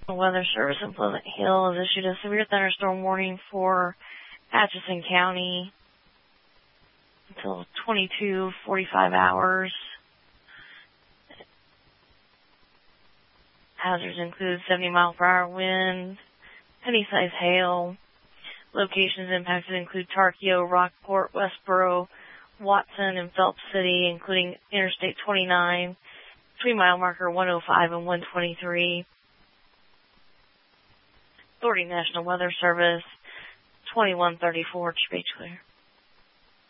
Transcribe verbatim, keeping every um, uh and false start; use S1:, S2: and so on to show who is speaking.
S1: The Weather Service in Pleasant Hill has issued a severe thunderstorm warning for Atchison County until twenty-two forty-five hours. Hazards include seventy mile per hour wind, penny-sized hail. Locations impacted include Tarkio, Rockport, Westboro, Watson, and Phelps City, including Interstate twenty-nine, three-mile marker one oh five and one twenty-three. Authority National Weather Service, twenty-one thirty-four, Beach Clear.